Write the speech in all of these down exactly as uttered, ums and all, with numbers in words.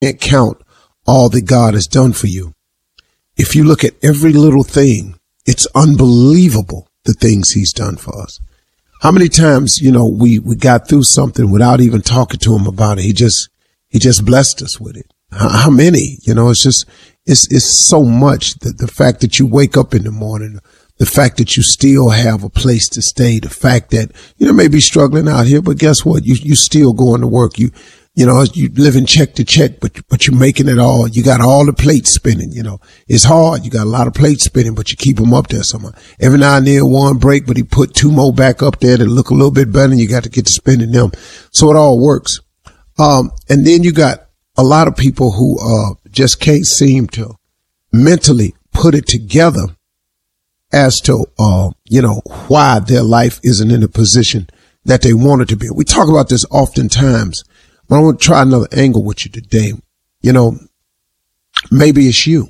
can't count all that God has done for you. If you look at every little thing, it's unbelievable the things he's done for us. How many times, you know, we, we got through something without even talking to him about it. He just, he just blessed us with it. How, how many, you know, it's just, it's, it's so much that the fact that you wake up in the morning, the fact that you still have a place to stay, the fact that, you know, maybe struggling out here, but guess what? You, you still going to work. You, you know, you living check to check, but, but you're making it all. You got all the plates spinning, you know, it's hard. You got a lot of plates spinning, but you keep them up there somehow. Every now and then one break, but he put two more back up there that look a little bit better, and you got to get to spinning them. So it all works. Um, and then you got a lot of people who, uh, just can't seem to mentally put it together as to, uh, you know, why their life isn't in a position that they want it to be. We talk about this oftentimes, but I want to try another angle with you today. You know, maybe it's you.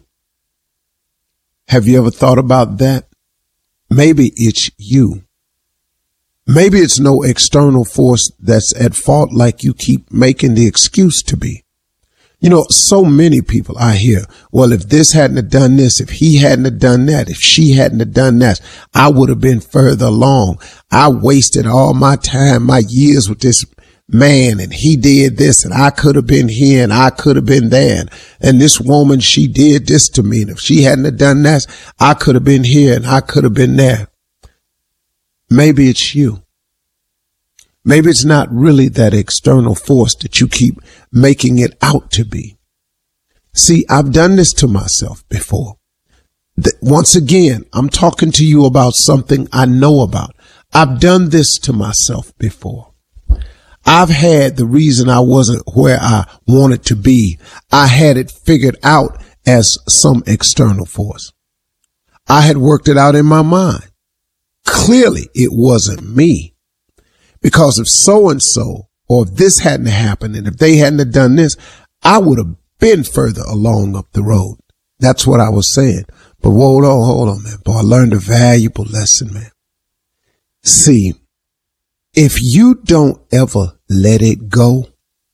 Have you ever thought about that? Maybe it's you. Maybe it's no external force that's at fault like you keep making the excuse to be. You know, so many people I hear, well, if this hadn't have done this, if he hadn't have done that, if she hadn't have done that, I would have been further along. I wasted all my time, my years with this man, and he did this, and I could have been here, and I could have been there. And this woman, she did this to me. And if she hadn't have done that, I could have been here, and I could have been there. Maybe it's you. Maybe it's not really that external force that you keep making it out to be. See, I've done this to myself before. The, once again, I'm talking to you about something I know about. I've done this to myself before. I've had the reason I wasn't where I wanted to be. I had it figured out as some external force. I had worked it out in my mind. Clearly, it wasn't me. Because if so-and-so, or if this hadn't happened, and if they hadn't have done this, I would have been further along up the road. That's what I was saying. But hold on, hold on, man. Boy, I learned a valuable lesson, man. See, if you don't ever let it go,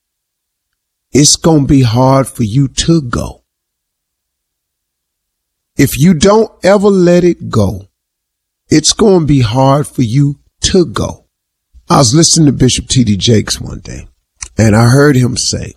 it's going to be hard for you to go. If you don't ever let it go, it's going to be hard for you to go. I was listening to Bishop T D Jakes one day, and I heard him say,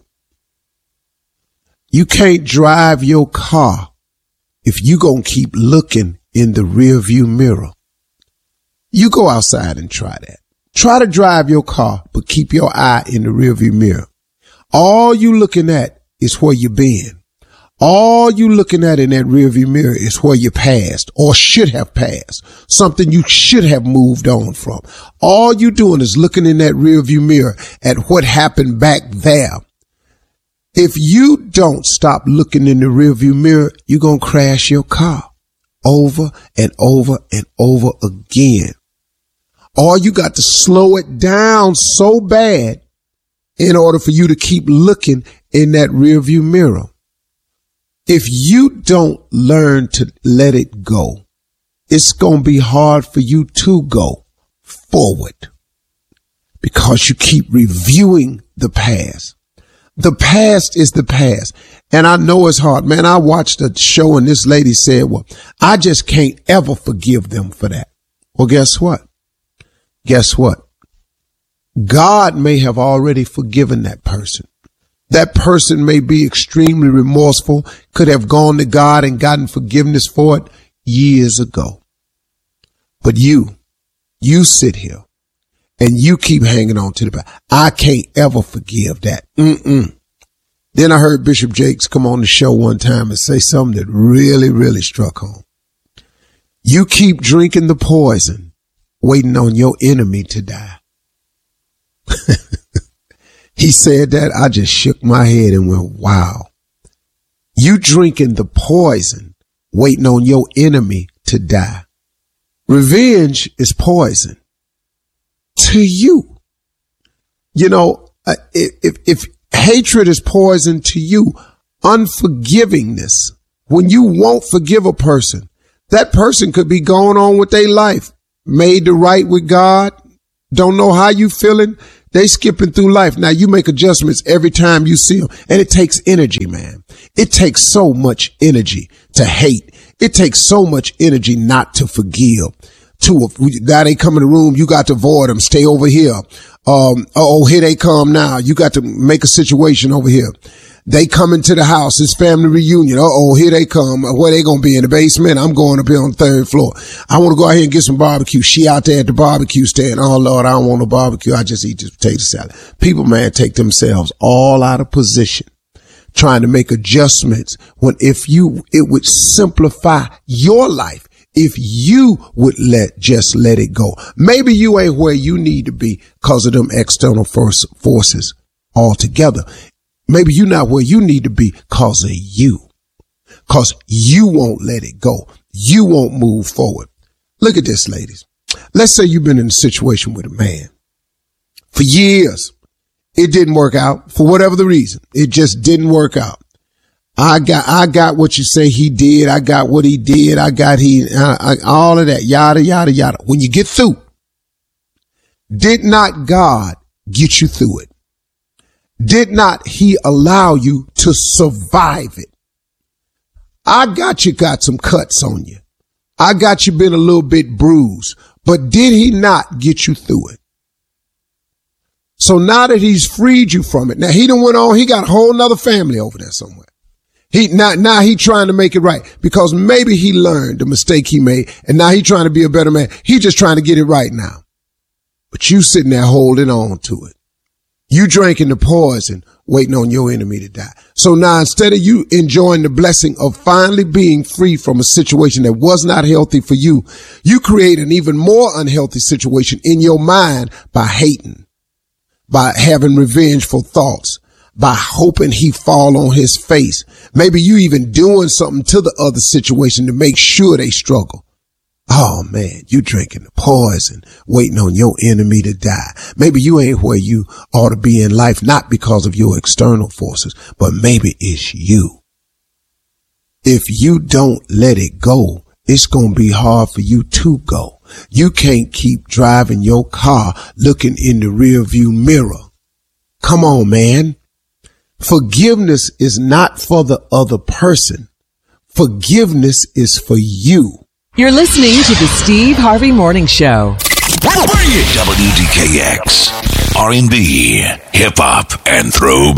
you can't drive your car if you gonna keep looking in the rearview mirror. You go outside and try that. Try to drive your car, but keep your eye in the rearview mirror. All you looking at is where you been. All you looking at in that rearview mirror is where you passed or should have passed, something you should have moved on from. All you doing is looking in that rearview mirror at what happened back there. If you don't stop looking in the rearview mirror, you're going to crash your car over and over and over again. Or you got to slow it down so bad in order for you to keep looking in that rearview mirror. If you don't learn to let it go, it's going to be hard for you to go forward because you keep reviewing the past. The past is the past. And I know it's hard, man. I watched a show and this lady said, well, I just can't ever forgive them for that. Well, guess what? Guess what? God may have already forgiven that person. That person may be extremely remorseful, could have gone to God and gotten forgiveness for it years ago. But you, you sit here and you keep hanging on to the past. I can't ever forgive that. Mm-mm. Then I heard Bishop Jakes come on the show one time and say something that really, really struck home. You keep drinking the poison, waiting on your enemy to die. He said that, I just shook my head and went, wow. You drinking the poison, waiting on your enemy to die. Revenge is poison to you. You know, if, if, if hatred is poison to you, unforgivingness, when you won't forgive a person, that person could be going on with their life, made to right with God, don't know how you feeling, They skipping through life. Now you make adjustments every time you see them. And it takes energy, man. It takes so much energy to hate. It takes so much energy not to forgive. To now they come in the room, you got to avoid them. Stay over here. Um, oh, here they come now. You got to make a situation over here. They come into the house. It's family reunion. Uh-oh, here they come. Where they going to be? In the basement? I'm going up here on the third floor. I want to go out here and get some barbecue. She out there at the barbecue stand. Oh, Lord, I don't want no barbecue. I just eat this potato salad. People, man, take themselves all out of position trying to make adjustments when if you, it would simplify your life if you would let, just let it go. Maybe you ain't where you need to be because of them external force, forces altogether. Maybe you're not where you need to be because of you. Because you won't let it go. You won't move forward. Look at this, ladies. Let's say you've been in a situation with a man for years. It didn't work out for whatever the reason. It just didn't work out. I got, I got what you say he did. I got what he did. I got he, uh, I, all of that, yada, yada, yada. When you get through, did not God get you through it? Did not he allow you to survive it? I got you got some cuts on you. I got you been a little bit bruised, but did he not get you through it? So now that he's freed you from it, now he done went on, he got a whole nother family over there somewhere. He, now, now he trying to make it right because maybe he learned the mistake he made and now he trying to be a better man. He just trying to get it right now. But you sitting there holding on to it. You drinking the poison, waiting on your enemy to die. So now instead of you enjoying the blessing of finally being free from a situation that was not healthy for you, you create an even more unhealthy situation in your mind by hating, by having revengeful thoughts, by hoping he fall on his face. Maybe you even doing something to the other situation to make sure they struggle. Oh man, you drinking the poison, waiting on your enemy to die. Maybe you ain't where you ought to be in life, not because of your external forces, but maybe it's you. If you don't let it go, it's going to be hard for you to go. You can't keep driving your car looking in the rear view mirror. Come on, man. Forgiveness is not for the other person. Forgiveness is for you. You're listening to the Steve Harvey Morning Show. W D K X, R and B, hip hop, and throwback.